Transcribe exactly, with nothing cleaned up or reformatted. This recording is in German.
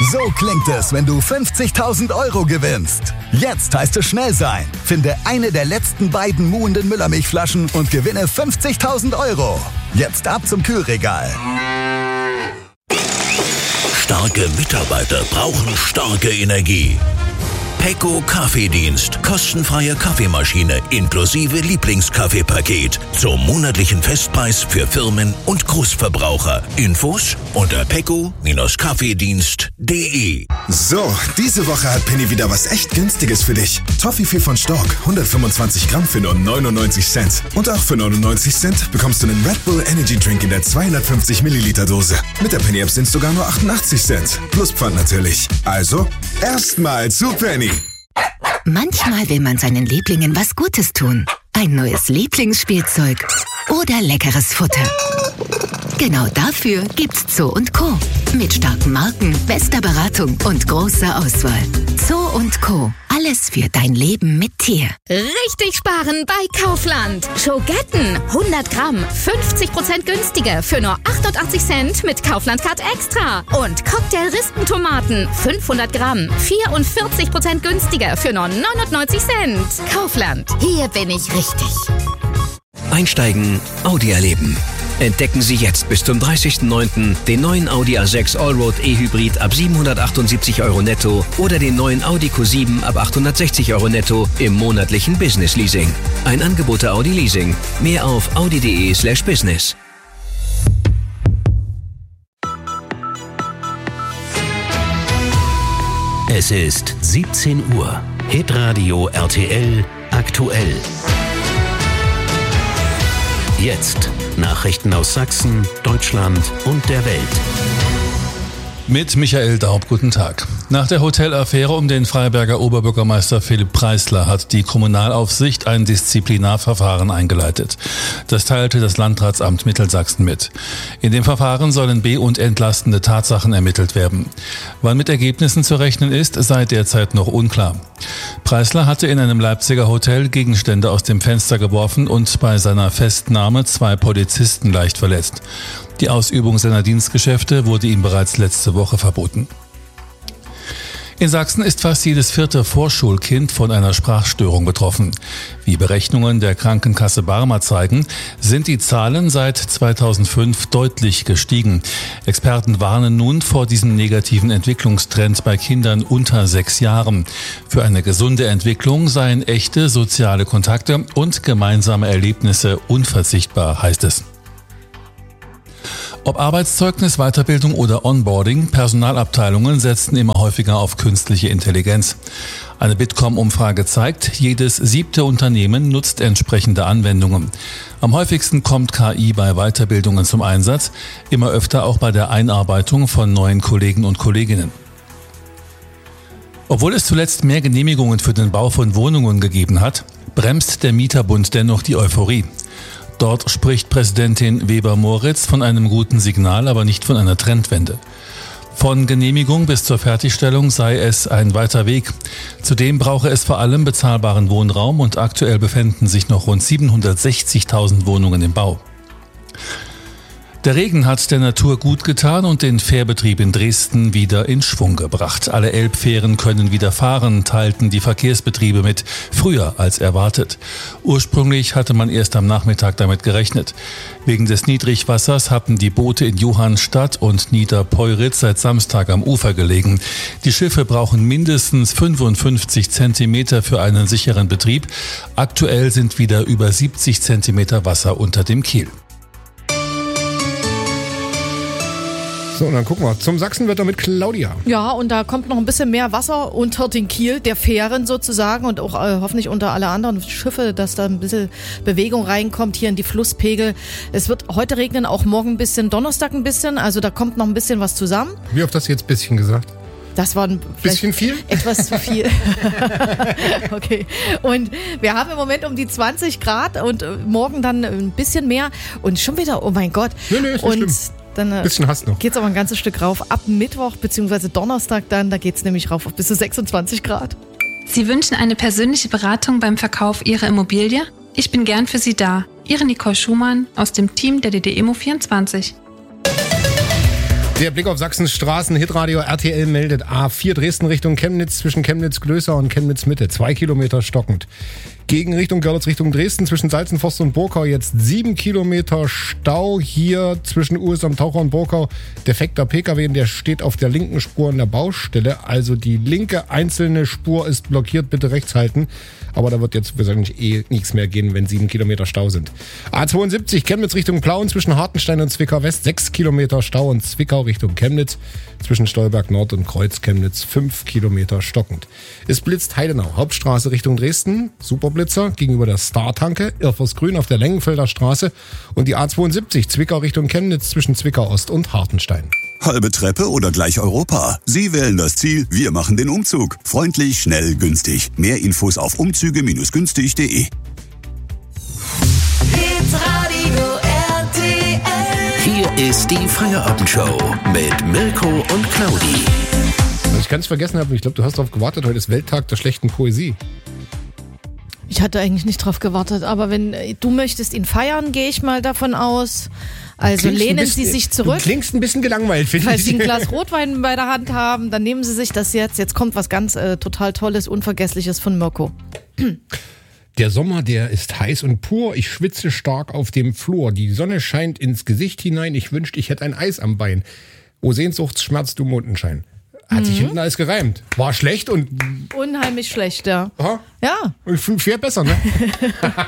So klingt es, wenn du fünfzigtausend Euro gewinnst. Jetzt heißt es schnell sein. Finde eine der letzten beiden muhenden Müllermilchflaschen und gewinne fünfzigtausend Euro. Jetzt ab zum Kühlregal. Starke Mitarbeiter brauchen starke Energie. Pecco Kaffeedienst. Kostenfreie Kaffeemaschine inklusive Lieblingskaffeepaket. Zum monatlichen Festpreis für Firmen und Großverbraucher. Infos unter pecco Kaffeedienst punkt de. So, diese Woche hat Penny wieder was echt Günstiges für dich. Toffifee von Stork, hundertfünfundzwanzig Gramm für nur neunundneunzig Cent. Und auch für neunundneunzig Cent bekommst du einen Red Bull Energy Drink in der zweihundertfünfzig Milliliter Dose. Mit der Penny App sind es sogar nur achtundachtzig Cent. Plus Pfand natürlich. Also, erstmal zu Penny. Manchmal will man seinen Lieblingen was Gutes tun. Ein neues Lieblingsspielzeug oder leckeres Futter. Genau dafür gibt's Zoo und Co. Mit starken Marken, bester Beratung und großer Auswahl. Zoo und Co. Alles für dein Leben mit Tier. Richtig sparen bei Kaufland. Schogetten, hundert Gramm, fünfzig Prozent günstiger für nur achtundachtzig Cent mit Kaufland Card Extra. Und Cocktail-Rispentomaten, fünfhundert Gramm, vierundvierzig Prozent günstiger für nur neunundneunzig Cent. Kaufland, hier bin ich richtig. Einsteigen, Audi erleben. Entdecken Sie jetzt bis zum dreißigsten neunten den neuen Audi A sechs Allroad E-Hybrid ab siebenhundertachtundsiebzig Euro netto oder den neuen Audi Q sieben ab achthundertsechzig Euro netto im monatlichen Business Leasing. Ein Angebot der Audi Leasing. Mehr auf audi.de slash business. Es ist siebzehn Uhr. Hitradio R T L aktuell. Jetzt Nachrichten aus Sachsen, Deutschland und der Welt. Mit Michael Daub, guten Tag. Nach der Hotelaffäre um den Freiberger Oberbürgermeister Philipp Preisler hat die Kommunalaufsicht ein Disziplinarverfahren eingeleitet. Das teilte das Landratsamt Mittelsachsen mit. In dem Verfahren sollen be- und entlastende Tatsachen ermittelt werden. Wann mit Ergebnissen zu rechnen ist, sei derzeit noch unklar. Preisler hatte in einem Leipziger Hotel Gegenstände aus dem Fenster geworfen und bei seiner Festnahme zwei Polizisten leicht verletzt. Die Ausübung seiner Dienstgeschäfte wurde ihm bereits letzte Woche verboten. In Sachsen ist fast jedes vierte Vorschulkind von einer Sprachstörung betroffen. Wie Berechnungen der Krankenkasse Barmer zeigen, sind die Zahlen seit zweitausendfünf deutlich gestiegen. Experten warnen nun vor diesem negativen Entwicklungstrend bei Kindern unter sechs Jahren. Für eine gesunde Entwicklung seien echte soziale Kontakte und gemeinsame Erlebnisse unverzichtbar, heißt es. Ob Arbeitszeugnis, Weiterbildung oder Onboarding, Personalabteilungen setzen immer häufiger auf künstliche Intelligenz. Eine Bitkom-Umfrage zeigt, jedes siebte Unternehmen nutzt entsprechende Anwendungen. Am häufigsten kommt K I bei Weiterbildungen zum Einsatz, immer öfter auch bei der Einarbeitung von neuen Kollegen und Kolleginnen. Obwohl es zuletzt mehr Genehmigungen für den Bau von Wohnungen gegeben hat, bremst der Mieterbund dennoch die Euphorie. Dort spricht Präsidentin Weber-Moritz von einem guten Signal, aber nicht von einer Trendwende. Von Genehmigung bis zur Fertigstellung sei es ein weiter Weg. Zudem brauche es vor allem bezahlbaren Wohnraum und aktuell befänden sich noch rund siebenhundertsechzigtausend Wohnungen im Bau. Der Regen hat der Natur gut getan und den Fährbetrieb in Dresden wieder in Schwung gebracht. Alle Elbfähren können wieder fahren, teilten die Verkehrsbetriebe mit, früher als erwartet. Ursprünglich hatte man erst am Nachmittag damit gerechnet. Wegen des Niedrigwassers hatten die Boote in Johannstadt und Niederpeuritz seit Samstag am Ufer gelegen. Die Schiffe brauchen mindestens fünfundfünfzig Zentimeter für einen sicheren Betrieb. Aktuell sind wieder über siebzig Zentimeter Wasser unter dem Kiel. So, und dann gucken wir zum Sachsenwetter mit Claudia. Ja, und da kommt noch ein bisschen mehr Wasser unter den Kiel der Fähren sozusagen und auch äh, hoffentlich unter alle anderen Schiffe, dass da ein bisschen Bewegung reinkommt hier in die Flusspegel. Es wird heute regnen, auch morgen ein bisschen, Donnerstag ein bisschen, also da kommt noch ein bisschen was zusammen. Wie oft hast du jetzt ein bisschen gesagt? Das war ein bisschen viel? Etwas zu viel. Okay. Und wir haben im Moment um die zwanzig Grad und morgen dann ein bisschen mehr und schon wieder, oh mein Gott. Nee, nee, ist nicht und schlimm. Dann ein bisschen hast noch. Geht's aber ein ganzes Stück rauf. Ab Mittwoch bzw. Donnerstag dann, da geht's nämlich rauf auf bis zu sechsundzwanzig Grad. Sie wünschen eine persönliche Beratung beim Verkauf Ihrer Immobilie? Ich bin gern für Sie da. Ihre Nicole Schumann aus dem Team der D D Immo vierundzwanzig. Der Blick auf Sachsens Straßen, Hitradio R T L meldet A vier Dresden Richtung Chemnitz, zwischen Chemnitz-Glößer und Chemnitz-Mitte, zwei Kilometer stockend. Gegen Richtung Görlitz, Richtung Dresden, zwischen Salzenforst und Burkau jetzt sieben Kilometer Stau. Hier zwischen U S am Taucher und Burkau defekter P K W, der steht auf der linken Spur an der Baustelle. Also die linke einzelne Spur ist blockiert, bitte rechts halten. Aber da wird jetzt wahrscheinlich eh nichts mehr gehen, wenn sieben Kilometer Stau sind. A zweiundsiebzig, Chemnitz Richtung Plauen, zwischen Hartenstein und Zwickau West, sechs Kilometer Stau, und Zwickau Richtung Chemnitz, zwischen Stolberg Nord und Kreuz Chemnitz, fünf Kilometer stockend. Es blitzt Heidenau, Hauptstraße Richtung Dresden, Superblitzer gegenüber der Star-Tanke, Irrfors-Grün auf der Lengenfelder Straße, und die A zweiundsiebzig, Zwickau Richtung Chemnitz, zwischen Zwickau Ost und Hartenstein. Halbe Treppe oder gleich Europa? Sie wählen das Ziel, wir machen den Umzug. Freundlich, schnell, günstig. Mehr Infos auf umzüge günstig punkt de. Hier ist die Feierabendshow mit Mirko und Claudi. Was ich ganz vergessen habe, ich glaube, du hast darauf gewartet, heute ist Welttag der schlechten Poesie. Ich hatte eigentlich nicht drauf gewartet, aber wenn du möchtest ihn feiern, gehe ich mal davon aus. Also lehnen bisschen, Sie sich zurück. Du klingst ein bisschen gelangweilt, finde ich. Falls Sie ein Glas Rotwein bei der Hand haben, dann nehmen Sie sich das jetzt. Jetzt kommt was ganz äh, total Tolles, Unvergessliches von Mirko. Der Sommer, der ist heiß und pur. Ich schwitze stark auf dem Flur. Die Sonne scheint ins Gesicht hinein. Ich wünschte, ich hätte ein Eis am Bein. O Sehnsuchtsschmerz, du Mondenschein. Hat mhm. sich hinten alles gereimt. War schlecht und... Unheimlich schlecht, ja. Aha. Ja. Ich finde, viel besser, ne?